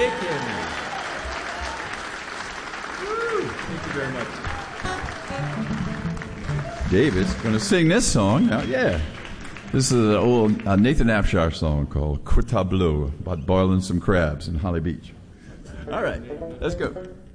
Aiken. Woo. Thank you very much. David's going to sing this song. Now, yeah. This is an old Nathan Afshar song called Tableau about boiling some crabs in Holly Beach. All right, let's go.